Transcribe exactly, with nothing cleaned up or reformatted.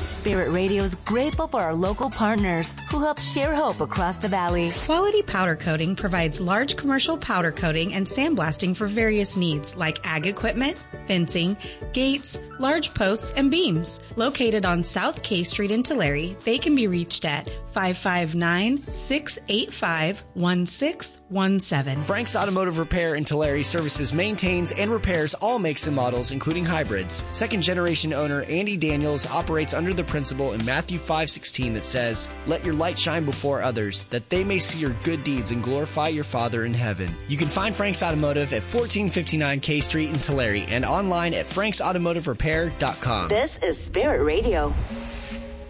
Spirit Radio is grateful for our local partners who help share hope across the valley. Quality Powder Coating provides large commercial powder coating and sandblasting for various needs like ag equipment, fencing, gates, large posts, and beams. Located on South K Street in Tulare, they can be reached at five five nine, six eight five, one six one seven. Frank's Automotive Repair in Tulare services, maintains, and repairs all makes and models, including hybrids. Second generation owner Andy Daniels operates under the principle in Matthew five sixteen that says, "Let your light shine before others, that they may see your good deeds and glorify your Father in heaven." You can find Frank's Automotive at fourteen fifty-nine K Street in Tulare and online at franks automotive repair dot com. This is Spirit Radio.